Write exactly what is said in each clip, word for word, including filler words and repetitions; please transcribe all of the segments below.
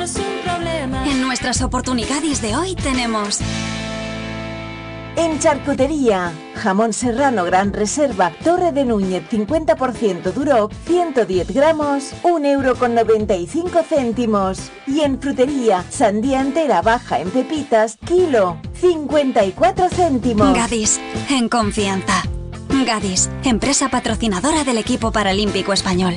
no es un problema. En nuestras oportunidades de hoy tenemos... En charcutería, jamón serrano gran reserva, Torre de Núñez cincuenta por ciento Duroc, ciento diez gramos, un euro con noventa y cinco céntimos. Y en frutería, sandía entera baja en pepitas, kilo, cincuenta y cuatro céntimos. Gadis, en confianza. Gadis, empresa patrocinadora del equipo paralímpico español.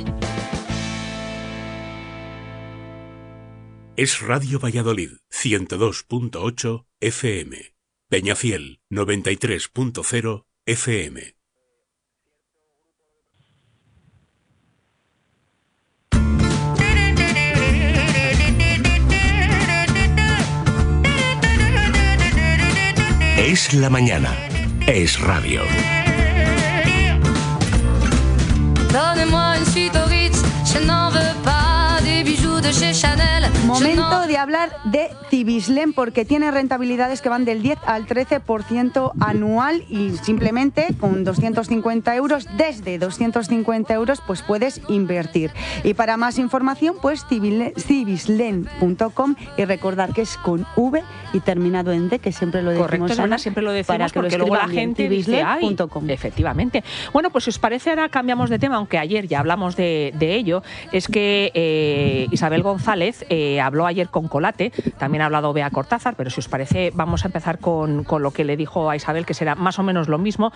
Es Radio Valladolid, ciento dos punto ocho F M. Peñafiel, noventa y tres punto cero F M. Es la mañana. Es radio. Donnez-moi une suite au Ritz, je n'en veux pas des bijoux de chez Chanel. Momento de hablar de Cibislen, porque tiene rentabilidades que van del diez al trece por ciento anual y simplemente con doscientos cincuenta euros, desde doscientos cincuenta euros, pues puedes invertir. Y para más información, pues cibislen punto com, y recordar que es con V y terminado en D, que siempre lo decimos. Correcto, Ana, siempre lo decimos para que porque lo luego la bien, gente dice, ay, efectivamente. Bueno, pues si os parece, ahora cambiamos de tema, aunque ayer ya hablamos de, de ello. Es que eh, Isabel González eh, habló ayer con Colate, también ha hablado Bea Cortázar, pero si os parece vamos a empezar con, con lo que le dijo a Isabel, que será más o menos lo mismo,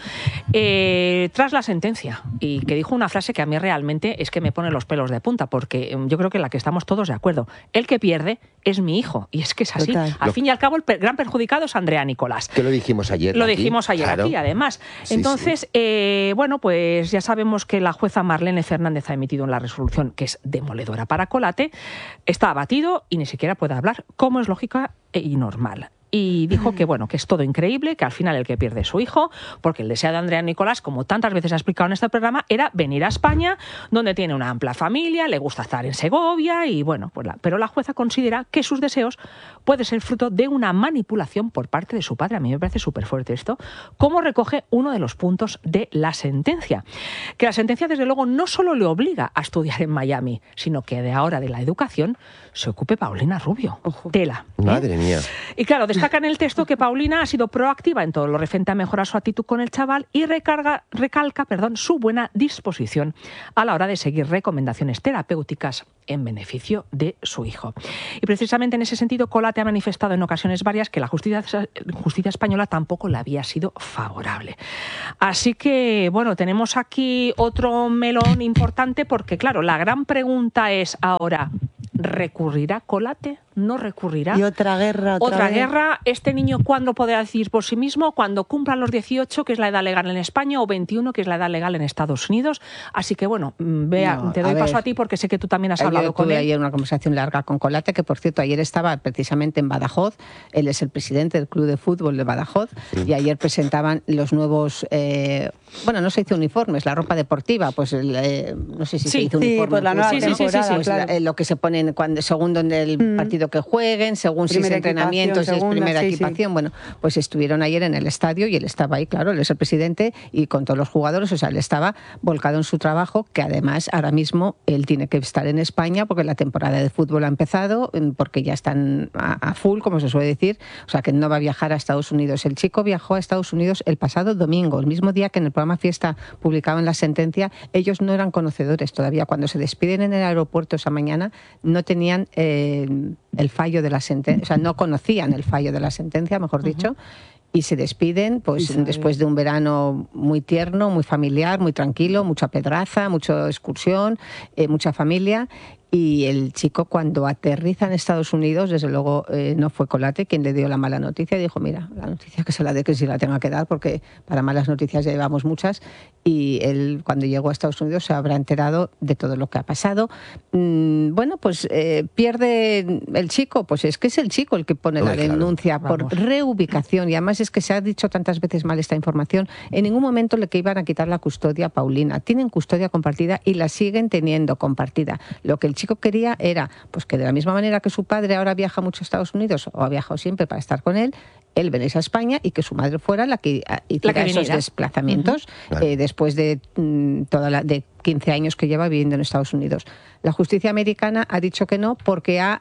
eh, tras la sentencia, y que dijo una frase que a mí realmente es que me pone los pelos de punta, porque yo creo que en la que estamos todos de acuerdo. El que pierde es mi hijo, y es que es así. Total. Al lo... fin y al cabo, el per- gran perjudicado es Andrea Nicolás. Que lo dijimos ayer. Lo aquí. dijimos ayer claro. aquí, además. Sí, Entonces, sí. Eh, bueno, pues ya sabemos que la jueza Marlene Fernández ha emitido una resolución que es demoledora para Colate, está abatido y ni siquiera puede hablar, como es lógica y normal. Y dijo que bueno, que es todo increíble, que al final el que pierde es su hijo, porque el deseo de Andrea Nicolás, como tantas veces ha explicado en este programa, era venir a España, donde tiene una amplia familia, le gusta estar en Segovia y bueno, pues la, pero la jueza considera que sus deseos pueden ser fruto de una manipulación por parte de su padre. A mí me parece súper fuerte esto, como recoge uno de los puntos de la sentencia. Que la sentencia, desde luego, no solo le obliga a estudiar en Miami, sino que de ahora de la educación se ocupe Paulina Rubio. Ojo. Tela. ¿eh? Madre mía. Y claro, destaca en el texto que Paulina ha sido proactiva en todo lo referente a mejorar su actitud con el chaval y recarga, recalca perdón, su buena disposición a la hora de seguir recomendaciones terapéuticas en beneficio de su hijo. Y precisamente en ese sentido, Colate ha manifestado en ocasiones varias que la justicia, justicia española tampoco le había sido favorable. Así que, bueno, tenemos aquí otro melón importante porque, claro, la gran pregunta es ahora, ¿recurrirá Colate? ¿No recurrirá? Y otra guerra. Otra, otra vez. guerra. ¿Este niño cuándo podrá decidir por sí mismo? Cuando cumpla los dieciocho, que es la edad legal en España, o veintiuno, que es la edad legal en Estados Unidos. Así que, bueno, Bea, no, te doy paso ver, a ti porque sé que tú también has hablado con él. Yo tuve ayer una conversación larga con Colate, que por cierto ayer estaba precisamente en Badajoz. Él es el presidente del Club de Fútbol de Badajoz, sí. Y ayer presentaban los nuevos, eh, bueno, no se hizo uniformes, la ropa deportiva, pues el, eh, no sé si sí, se hizo sí, uniforme. pues la nueva pues, sí, sí, sí, sí, pues claro. la, eh, lo que se ponen cuando, según donde el mm. partido que jueguen, según primera si es entrenamiento, si es primera sí, equipación. Sí. Bueno, pues estuvieron ayer en el estadio y él estaba ahí, claro, él es el presidente y con todos los jugadores, o sea, él estaba volcado en su trabajo, que además ahora mismo él tiene que estar en España porque la temporada de fútbol ha empezado, porque ya están a, a full, como se suele decir, o sea, que no va a viajar a Estados Unidos. El chico viajó a Estados Unidos el pasado domingo, el mismo día que en el programa Fiesta publicado en la sentencia, ellos no eran conocedores todavía. Cuando se despiden en el aeropuerto esa mañana, no tenían eh, el fallo de la sentencia, o sea, no conocían el fallo de la sentencia, mejor dicho, uh-huh. Y se despiden pues después de un verano muy tierno, muy familiar, muy tranquilo, mucha pedraza, mucha excursión, eh, mucha familia. Y el chico, cuando aterriza en Estados Unidos, desde luego eh, no fue Colate quien le dio la mala noticia. Dijo, mira, la noticia que se la dé, que si la tenga que dar, porque para malas noticias ya llevamos muchas. Y él, cuando llegó a Estados Unidos, se habrá enterado de todo lo que ha pasado. Mm, bueno, pues eh, pierde el chico, pues es que es el chico el que pone Uy, la denuncia claro. por reubicación. Y además es que se ha dicho tantas veces mal esta información. En ningún momento le que iban a quitar la custodia a Paulina. Tienen custodia compartida y la siguen teniendo compartida. Lo que el chico quería era pues que de la misma manera que su padre ahora viaja mucho a Estados Unidos o ha viajado siempre para estar con él, él veniese a España y que su madre fuera la que hiciera esos desplazamientos uh-huh. eh, después de mm, toda la, de quince años que lleva viviendo en Estados Unidos. La justicia americana ha dicho que no porque ha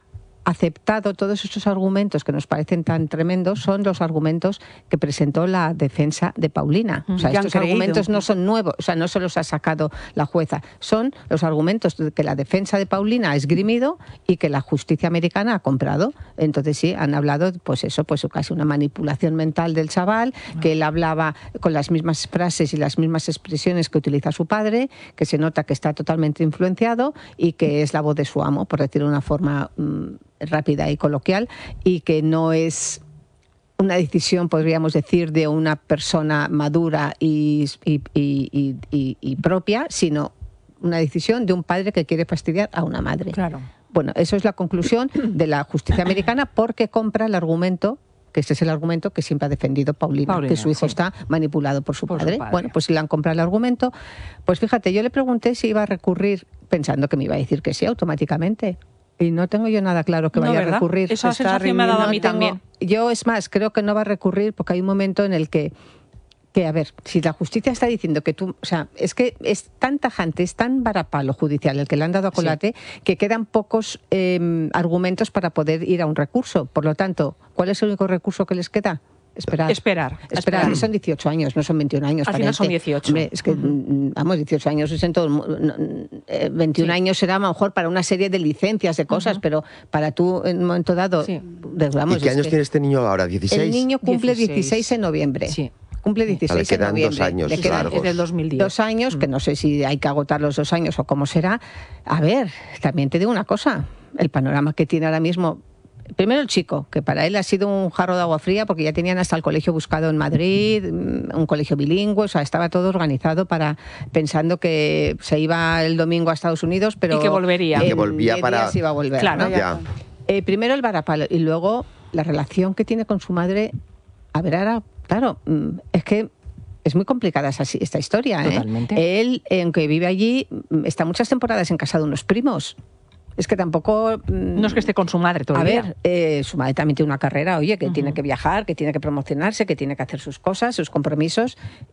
aceptado todos estos argumentos que nos parecen tan tremendos, son los argumentos que presentó la defensa de Paulina. O sea, estos argumentos no son nuevos, o sea, no se los ha sacado la jueza, son los argumentos que la defensa de Paulina ha esgrimido y que la justicia americana ha comprado. Entonces sí, han hablado, pues eso, pues casi una manipulación mental del chaval, que él hablaba con las mismas frases y las mismas expresiones que utiliza su padre, que se nota que está totalmente influenciado y que es la voz de su amo, por decirlo de una forma mmm, rápida y coloquial, y que no es una decisión, podríamos decir, de una persona madura y, y, y, y, y propia, sino una decisión de un padre que quiere fastidiar a una madre. Claro. Bueno, eso es la conclusión de la justicia americana, porque compra el argumento, que ese es el argumento que siempre ha defendido Paulina, Paulina que su hijo sí. está manipulado por, su, por padre. su padre. Bueno, pues si le han comprado el argumento, pues fíjate, yo le pregunté si iba a recurrir, pensando que me iba a decir que sí automáticamente. Y no tengo yo nada claro que no, vaya ¿verdad? a recurrir. Esa sensación me ha dado a mí tengo, también. Yo, es más, creo que no va a recurrir porque hay un momento en el que, que, a ver, si la justicia está diciendo que tú... O sea, es que es tan tajante, es tan varapalo judicial el que le han dado a Colate, sí. que quedan pocos eh, argumentos para poder ir a un recurso. Por lo tanto, ¿cuál es el único recurso que les queda? Esperar. Esperar. Esperar. Esperar. Son dieciocho años, no son veintiún años. Al final son dieciocho. Hombre, es que, uh-huh. vamos, dieciocho años es en todo. Eh, veintiún sí. años será a lo mejor para una serie de licencias, de cosas, uh-huh. pero para tú en un momento dado. Sí. Vamos, ¿y qué años que tiene este niño ahora? ¿dieciséis? El niño cumple dieciséis en noviembre. Sí. Cumple dieciséis en noviembre. Dos años le quedan largos. Desde el dos mil diez. Dos años, que no sé si hay que agotar los dos años o cómo será. A ver, también te digo una cosa. El panorama que tiene ahora mismo. Primero el chico, que para él ha sido un jarro de agua fría porque ya tenían hasta el colegio buscado en Madrid, un colegio bilingüe, o sea, estaba todo organizado para pensando que se iba el domingo a Estados Unidos, pero y que volvería. Y que volvía para... se iba a volver. Claro, ¿no? ya. Eh, primero el varapalo y luego la relación que tiene con su madre. A ver, ahora, claro, es que es muy complicada esa, esta historia. Totalmente. ¿eh? Él, aunque vive allí, está muchas temporadas en casa de unos primos. Es que tampoco... No es que esté con su madre todavía. A ver, eh, su madre también tiene una carrera, oye, que uh-huh. tiene que viajar, que tiene que promocionarse, que tiene que hacer sus cosas, sus compromisos,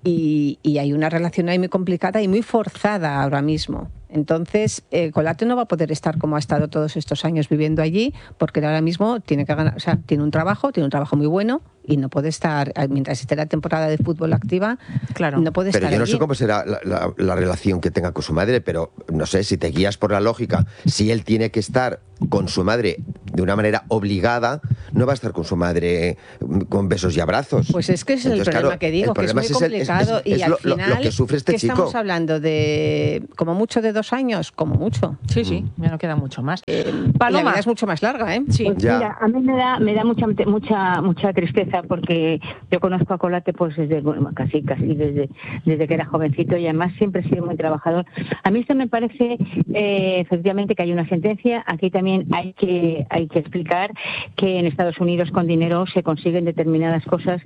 y, y hay una relación ahí muy complicada y muy forzada ahora mismo. Entonces, eh, Colate no va a poder estar como ha estado todos estos años viviendo allí, porque ahora mismo tiene que ganar, o sea, tiene un trabajo, tiene un trabajo muy bueno, y no puede estar, mientras esté la temporada de fútbol activa, claro. no puede pero estar yo no allí. sé cómo será la, la, la relación que tenga con su madre, pero no sé, si te guías por la lógica, si él tiene que estar con su madre de una manera obligada, no va a estar con su madre con besos y abrazos. Pues es que es el problema, claro, que digo, que es muy complicado, es, es, es, y al lo, final, lo que sufre este ¿qué chico? Estamos hablando de como mucho de dos años, como mucho. Sí, sí, ya no queda mucho más. Eh, Paloma. La vida es mucho más larga, ¿eh? Sí. Pues ya. Mira, a mí me da, me da mucha, mucha, mucha tristeza porque yo conozco a Colate pues desde, bueno, casi, casi desde, desde que era jovencito y además siempre he sido muy trabajador. A mí esto me parece, eh, efectivamente, que hay una sentencia. Aquí también hay que, hay que explicar que en Estados Unidos con dinero se consiguen determinadas cosas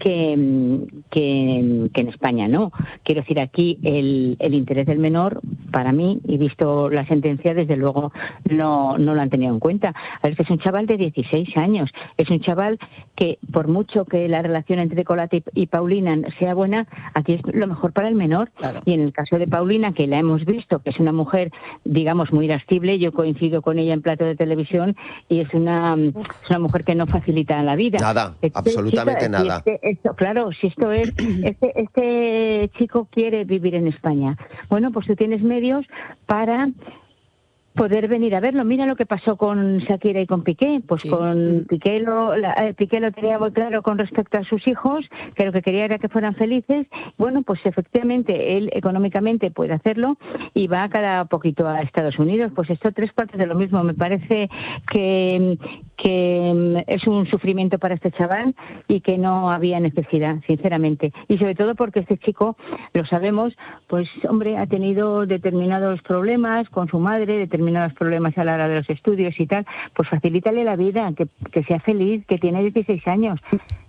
que, que, que en España no. Quiero decir, aquí el, el interés del menor, para mí, y visto la sentencia, desde luego no, no lo han tenido en cuenta. A ver, que es un chaval de dieciséis años. Es un chaval que, por mucho que la relación entre Colate y Paulina sea buena, aquí es lo mejor para el menor. Claro. Y en el caso de Paulina, que la hemos visto, que es una mujer, digamos, muy irascible, yo coincido con ella en plato de televisión, y es una, es una mujer que no facilita la vida. Nada, este absolutamente chico, nada. Este, esto, claro, si esto es, este, este chico quiere vivir en España. Bueno, pues tú tienes medios para poder venir a verlo. Mira lo que pasó con Shakira y con Piqué. Pues sí. con Piqué lo, la, eh, Piqué lo tenía muy claro con respecto a sus hijos, que lo que quería era que fueran felices. Bueno, pues efectivamente él económicamente puede hacerlo y va cada poquito a Estados Unidos. Pues esto tres partes de lo mismo. Me parece que, que es un sufrimiento para este chaval y que no había necesidad, sinceramente. Y sobre todo porque este chico, lo sabemos, pues hombre, ha tenido determinados problemas con su madre, determinados problemas a la hora de los estudios y tal. Pues facilítale la vida, que, que sea feliz, que tiene dieciséis años.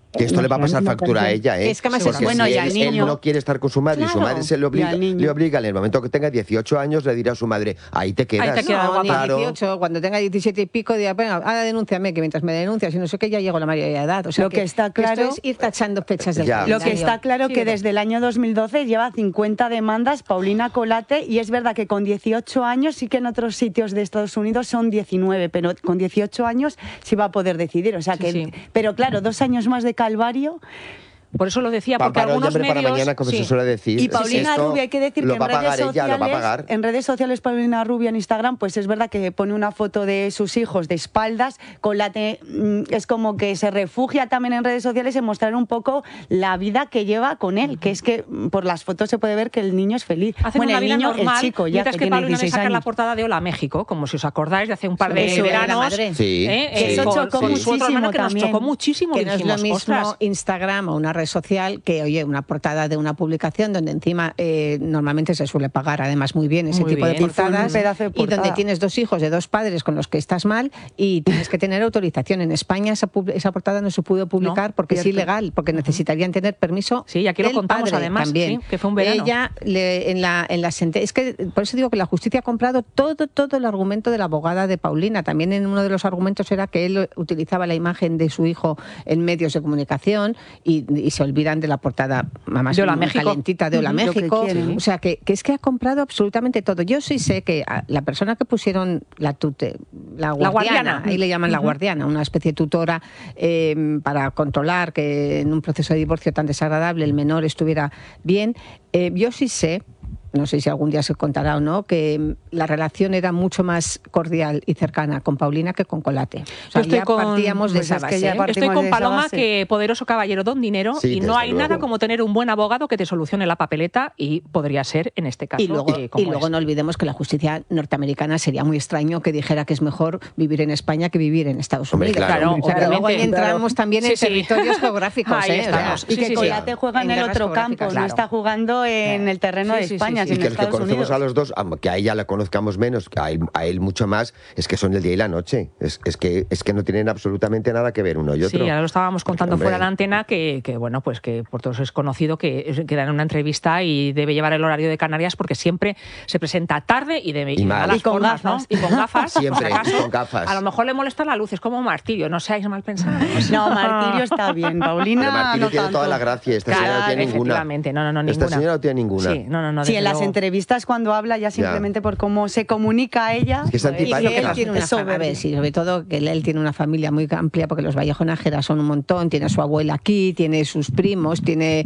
Que esto le va a pasar factura a ella, ¿eh? Es que además Porque es bueno, si y al él, niño. él no quiere estar con su madre Claro, y su madre se le obliga, y al niño. le obliga, en el momento que tenga dieciocho años, le dirá a su madre, ahí te quedas. Ahí te quedas, No, guapa. ni Claro. dieciocho, cuando tenga diecisiete y pico, diga, venga, ahora denúnciame, que mientras me denuncias y no sé qué, ya llego a la mayoría de edad. O sea, Lo que está claro- esto es ir tachando fechas del Ya. Lo que calendario. está claro Sí, que pero- desde el año dos mil doce lleva cincuenta demandas Paulina Colate, y es verdad que con dieciocho años, sí que en otros sitios de Estados Unidos son diecinueve, pero con dieciocho años sí va a poder decidir. O sea Sí, que, sí. Pero claro, dos años más de calvario. Por eso lo decía, Pa- porque para hoy, algunos hombre, para medios... mañana, como sí. se suele decir. Y Paulina esto Rubio, hay que decir lo que en va a redes, pagar ella, sociales, lo va a pagar. en redes sociales Paulina Rubio en Instagram, pues es verdad que pone una foto de sus hijos de espaldas, con la te- mm, es como que se refugia también en redes sociales en mostrar un poco la vida que lleva con él, que es que mm, por las fotos se puede ver que el niño es feliz. Hacen bueno, una el vida niño, normal, el chico, ya mientras que, que, tiene Paulina le dieciséis saca años. la portada de Hola México, como si os acordáis de hace un par de Eso era la veranos. madre. Sí, ¿eh? sí, Eh, Eso con- chocó con su otro hermano, muchísimo que nos también. chocó muchísimo. Que no es lo dijimos, mismo "Ostras". Instagram o una red social que, oye, una portada de una publicación donde encima eh, normalmente se suele pagar además muy bien ese Muy tipo bien. de portadas, Un pedazo de y donde portada. tienes dos hijos de dos padres con los que estás mal y tienes que tener autorización. En España esa, pub- esa portada no se pudo publicar No, porque es cierto. ilegal, porque necesitarían tener permiso. Sí, y aquí lo del contamos, padre además, también. sí, que fue un verano. Ella le- en la en la sente- es que por eso digo que la justicia ha comprado todo todo el argumento de la abogada de Paulina. También en uno de los argumentos era que él utilizaba la imagen de su hijo en medios de comunicación y, y se olvidan de la portada más De Hola México. calentita de Hola Ujú, lo que México. quieren. O sea, que, que es que ha comprado absolutamente todo. Yo sí sé que a la persona que pusieron la tute, la guardiana, guardiana. ahí le llaman la Ujú. guardiana, una especie de tutora eh, para controlar que en un proceso de divorcio tan desagradable el menor estuviera bien. Eh, yo sí sé, no sé si algún día se contará o no, que mm, la relación era mucho más cordial y cercana con Paulina que con Colate. O sea, Yo estoy ya con- partíamos de pues esa es que base. ya ¿eh? part- Estoy Partimos con de esa Paloma, base. que poderoso caballero don dinero, Sí, y no desde hay luego. nada como tener un buen abogado que te solucione la papeleta, y podría ser en este caso. Y luego, eh, y como luego es. no olvidemos que la justicia norteamericana sería muy extraño que dijera que es mejor vivir en España que vivir en Estados Hombre, Unidos. claro. O sea, que luego ahí Obviamente. entramos también Sí, en sí. territorios geográficos. Ahí ¿eh? O sea, estamos. Y Sí, que sí, sí. Colate juega en, En el guerras otro campo, geográficas, no claro. está jugando en el terreno Sí, de sí, sí, España, sí, sí. Y sino que en el que Estados conocemos Unidos. a los dos, aunque a ella la conozcamos menos, que a él, a él mucho más, es que son el día y la noche. Es, es, que, es que no tienen absolutamente nada que ver uno y otro. Sí, ahora lo estábamos contando Hombre. fuera de la antena, que, que, bueno, pues que por todos es conocido que, que da en una entrevista y debe llevar el horario de Canarias porque siempre se presenta tarde y de Y mal. malas Y con formas, gafas. ¿no? Y con gafas, por si Siempre, acaso. con gafas. A lo mejor le molesta la luz, es como martirio, no seáis mal pensados. No, Martirio está bien, Paulina Pero Martirio no tiene tanto. toda la gracia, esta Claro, señora no tiene ninguna. efectivamente, no, no, no, Esta ninguna. señora no tiene ninguna. Sí, no, no, no. Sí, desde en las luego. entrevistas cuando habla ya simplemente por cómo se comunica ella. Es que es pues, Y que antipática. él tiene una es familia, a soberbia. ver, sí, sobre todo que él tiene una familia muy amplia porque los Vallejo Nájera son un montón, tiene a su abuela aquí, tiene sus primos, tiene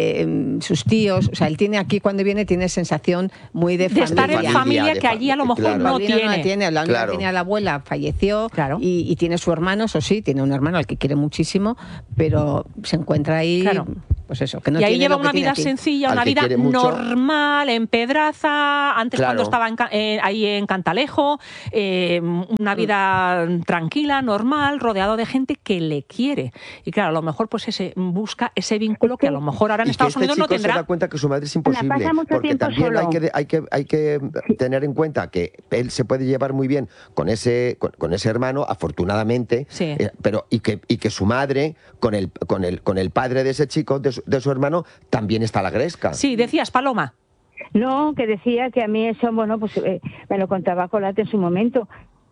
eh, sus tíos, o sea, él tiene aquí cuando viene tiene sensación muy de, De estar en familia, familia de que allí a lo familia, mejor claro. no Paulina tiene. no la tiene, la única Claro. que tenía la abuela falleció Claro. y, y tiene su hermano, eso sí, tiene un hermano al que quiere muchísimo, pero se encuentra ahí, Claro. pues eso, que no y ahí tiene lleva lo que una tiene vida aquí. sencilla, Al una que vida quiere mucho. normal, en Pedraza, antes Claro. cuando estaba en Ca- eh, ahí en Cantalejo, eh, una vida tranquila, normal, rodeado de gente que le quiere. Y claro, a lo mejor pues ese busca ese vínculo que a lo mejor ahora en Y que Estados este Unidos no chico se tendrá. da cuenta que su madre es imposible, pasa mucho porque tiempo también solo. hay que, hay, que, hay que tener en cuenta que él se puede llevar muy bien con ese, con, con ese hermano, afortunadamente, Sí. eh, pero y que, y que su madre, con el, con, el, con el padre de ese chico, de su, de su hermano, también está a la gresca. Sí, decías, Paloma. No, que decía que a mí eso, bueno, pues eh, me lo contaba Colate en su momento.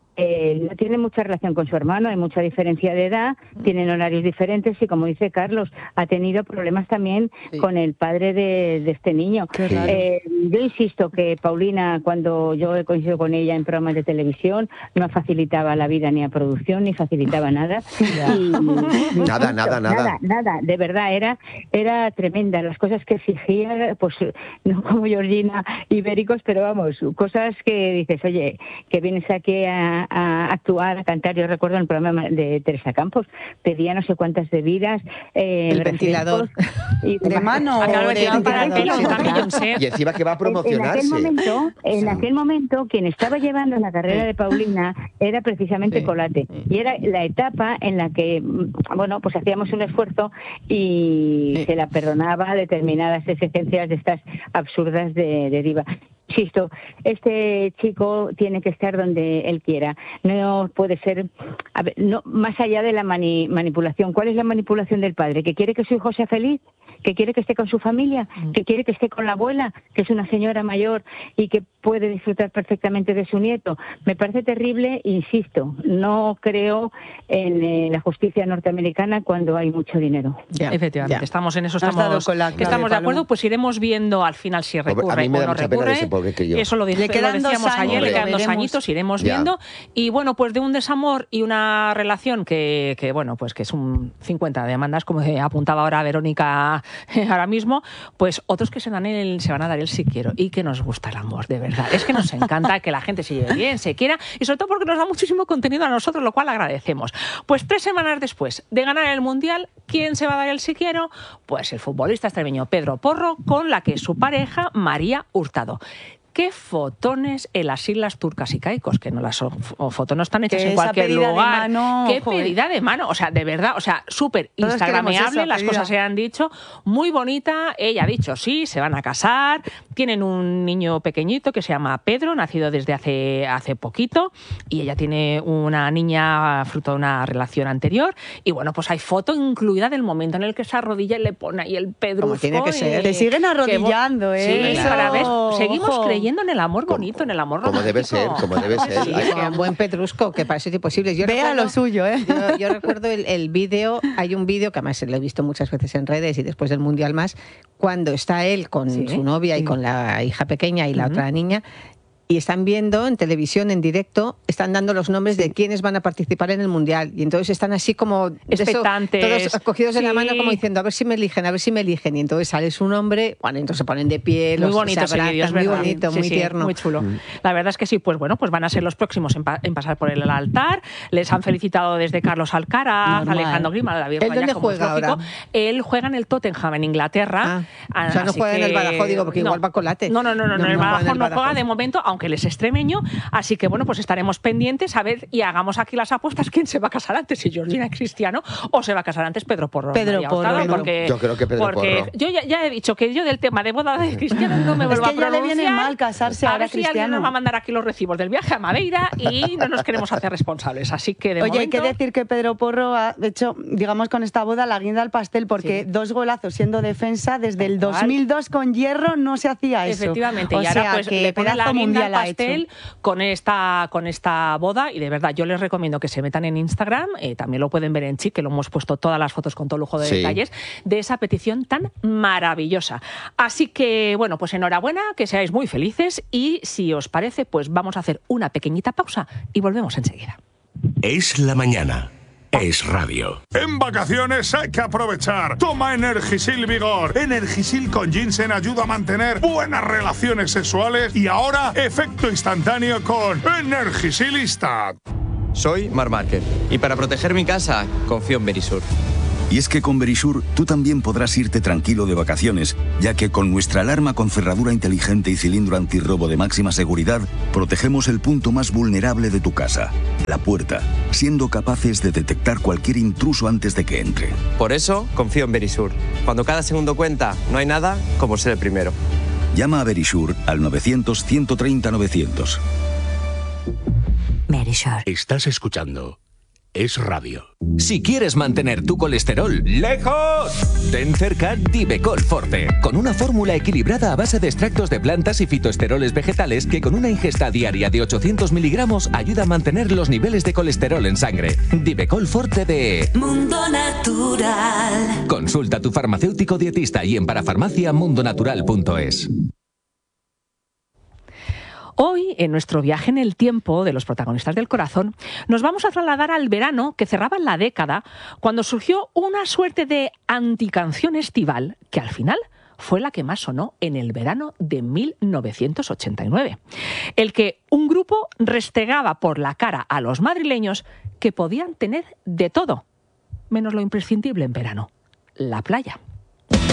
Eh, no tiene mucha relación con su hermano, hay mucha diferencia de edad, tienen horarios diferentes y, como dice Carlos, ha tenido problemas también Sí. con el padre de, de este niño. Qué raro. Eh, yo insisto que Paulina, cuando yo he coincidido con ella en programas de televisión, no facilitaba la vida ni a producción ni facilitaba nada. Y- Nada, nada, nada. Nada, nada, de verdad, era, era tremenda. Las cosas que exigía, pues no como Georgina Ibéricos, pero vamos, cosas que dices, oye, que vienes aquí a, a actuar, a cantar. Yo recuerdo en el programa de Teresa Campos, pedía no sé cuántas bebidas. Eh, El ventilador. y De mano Ah, claro, o el de ventilador para el pelo, ventilador. sí, también, sé. Y encima que va a En aquel promocionarse. momento, en Sí. aquel momento, quien estaba llevando la carrera de Paulina era precisamente Sí. Colate. Y era la etapa en la que, mm, bueno, pues hacíamos un esfuerzo y Sí. se la perdonaba determinadas exigencias de estas absurdas de, de diva. Insisto, este chico tiene que estar donde él quiera. No puede ser, a ver, no, más allá de la mani, manipulación. ¿Cuál es la manipulación del padre? ¿Que quiere que su hijo sea feliz? ¿Que quiere que esté con su familia? ¿Que quiere que esté con la abuela, que es una señora mayor y que puede disfrutar perfectamente de su nieto? Me parece terrible, insisto, no creo en eh, la justicia norteamericana cuando hay mucho dinero. Ya, efectivamente, ya. estamos en eso, estamos, la estamos de acuerdo, pues iremos viendo al final si recurre o no recurre. Eso lo, dije, lo decíamos ayer, le quedan dos añitos, iremos ya. viendo. Y bueno, pues de un desamor y una relación que, que bueno, pues que es un cincuenta demandas, como apuntaba ahora Verónica ahora mismo, pues otros que se, dan el, se van a dar el sí quiero y que nos gusta el amor, de verdad. Es que nos encanta que la gente se lleve bien, se quiera y sobre todo porque nos da muchísimo contenido a nosotros, lo cual agradecemos. Pues tres semanas después de ganar el Mundial, ¿quién se va a dar el sí quiero? Pues el futbolista extremeño Pedro Porro con la que es su pareja María Hurtado. Qué fotones en las Islas Turcas y Caicos, que no las fotos no están hechas en cualquier lugar. Mano, qué joder. pedida de mano, o sea, de verdad, o sea, súper instagrameable, las cosas se han dicho, muy bonita. Ella ha dicho sí, se van a casar, tienen un niño pequeñito que se llama Pedro, nacido desde hace, hace poquito, y ella tiene una niña fruto de una relación anterior, y bueno, pues hay foto incluida del momento en el que se arrodilla y le pone ahí el pedrusco. Como tiene que ser. Te siguen arrodillando, ¿eh? Sí, Eso. Para ver, seguimos Ojo. creyendo en el amor bonito, como, en el amor romántico. Como debe ser, como debe ser. Sí, es que un buen pedrusco, que parece imposible. Yo Vea recuerdo, lo suyo, ¿eh? Yo, yo recuerdo el, el vídeo, hay un vídeo que además lo he visto muchas veces en redes y después del Mundial más, cuando está él con sí, su novia sí. y con la hija pequeña y la uh-huh. otra niña, y están viendo en televisión, en directo, están dando los nombres de quienes van a participar en el Mundial. Y entonces están así como... expectantes. Eso, todos cogidos sí. de la mano como diciendo, a ver si me eligen, a ver si me eligen. Y entonces sale su nombre, bueno, entonces se ponen de pie, muy los bonito, se abrazan, vídeo, es muy verdad. bonito, sí, muy sí, tierno. Muy chulo. Mm. La verdad es que sí, pues bueno, pues van a ser los próximos en, pa en pasar por el altar. Les han felicitado desde Carlos Alcaraz, Normal. Alejandro Grima, David ¿Él dónde juega ahora? Él juega en el Tottenham, en Inglaterra. Ah, o sea, no juega que... en el Badajoz, digo, porque no. igual va Colate. No, no, no, no, no, no el Badajoz no, el Badajoz. juega de momento, aunque él es extremeño. Así que bueno, pues estaremos pendientes a ver y hagamos aquí las apuestas quién se va a casar antes, si Georgina Cristiano o se va a casar antes Pedro Porro. Pedro Porro. Porque, yo creo que Pedro porque Porro. Yo ya, ya he dicho que yo del tema de boda de Cristiano no me vuelvo es que a pronunciar. Ya le viene mal casarse a ahora ver si Cristiano. alguien nos va a mandar aquí los recibos del viaje a Madeira y no nos queremos hacer responsables. Así que de Oye, momento... hay que decir que Pedro Porro ha hecho, digamos, con esta boda la guinda al pastel porque sí. dos golazos siendo defensa desde el dos mil dos con Hierro no se hacía eso. Efectivamente, o y ahora sea, pues que le pone la guinda al pastel hecho. con esta con esta boda y de verdad yo les recomiendo que se metan en Instagram, eh, también lo pueden ver en Chic, que lo hemos puesto todas las fotos con todo lujo de sí. detalles de esa petición tan maravillosa. Así que bueno, pues enhorabuena, que seáis muy felices y si os parece, pues vamos a hacer una pequeñita pausa y volvemos enseguida. Es la mañana. Es radio. En vacaciones hay que aprovechar. Toma Energisil Vigor. Energisil con ginseng ayuda a mantener buenas relaciones sexuales y ahora efecto instantáneo con Energisil Instant. Soy Marc Márquez y para proteger mi casa confío en Verisur. Y es que con Verisur tú también podrás irte tranquilo de vacaciones, ya que con nuestra alarma con cerradura inteligente y cilindro antirrobo de máxima seguridad, protegemos el punto más vulnerable de tu casa, la puerta, siendo capaces de detectar cualquier intruso antes de que entre. Por eso confío en Verisur. Cuando cada segundo cuenta, no hay nada como ser el primero. Llama a Verisur al novecientos, ciento treinta, novecientos. Verisur. Estás escuchando Es Radio. Si quieres mantener tu colesterol lejos, ten cerca Divecol Forte, con una fórmula equilibrada a base de extractos de plantas y fitoesteroles vegetales que con una ingesta diaria de ochocientos miligramos ayuda a mantener los niveles de colesterol en sangre. Divecol Forte de Mundo Natural. Consulta a tu farmacéutico dietista y en parafarmacia mundonatural punto es. Hoy, en nuestro viaje en el tiempo de los protagonistas del corazón, nos vamos a trasladar al verano que cerraba la década, cuando surgió una suerte de anticanción estival que al final fue la que más sonó en el verano de mil novecientos ochenta y nueve. El que un grupo restregaba por la cara a los madrileños que podían tener de todo, menos lo imprescindible en verano, la playa.